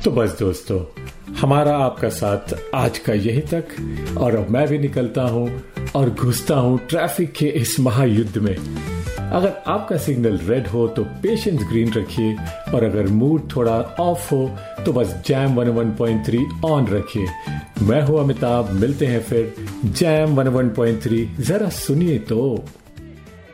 तो बस दोस्तों, हमारा आपका साथ आज का यही तक, और अब मैं भी निकलता हूँ और घुसता हूँ ट्रैफिक के इस महायुद्ध में। अगर आपका सिग्नल रेड हो तो पेशेंस ग्रीन रखिए, और अगर मूड थोड़ा ऑफ हो तो बस जैम 101.3 ऑन रखिए। मैं हूँ अमिताभ, मिलते हैं फिर जैम 101.3 जरा सुनिए तो।